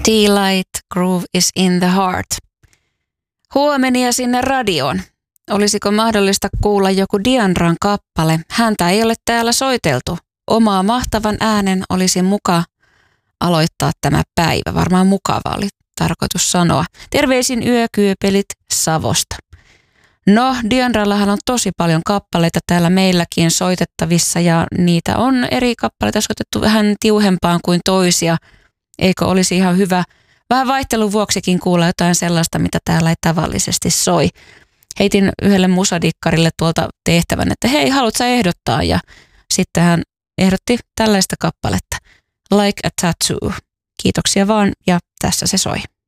Tea Light, Groove is in the Heart. Huomenia sinne radioon. Olisiko mahdollista kuulla joku Diandran kappale? Häntä ei ole täällä soiteltu. Omaa mahtavan äänen olisi muka aloittaa tämä päivä. Varmaan mukava oli tarkoitus sanoa. Terveisin Yökyöpelit Savosta. No, Diandrallahan on tosi paljon kappaleita täällä meilläkin soitettavissa ja niitä on eri kappaleita soitettu vähän tiuhempaan kuin toisia. Eikö olisi ihan hyvä vähän vaihtelun vuoksikin kuulla jotain sellaista, mitä täällä ei tavallisesti soi. Heitin yhdelle musadikkarille tuolta tehtävän, että hei, haluatko sä ehdottaa? Ja sitten hän ehdotti tällaista kappaletta, Like a Tattoo. Kiitoksia vaan ja tässä se soi.